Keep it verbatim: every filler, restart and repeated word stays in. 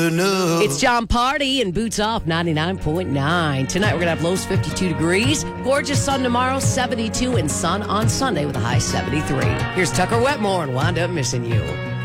enough. It's John Party and Boots Off ninety-nine point nine. Tonight we're going to have lows fifty-two degrees. Gorgeous sun tomorrow, seventy-two, and sun on Sunday with a high seventy-three. Here's Tucker Wetmore and Wind Up Missing You.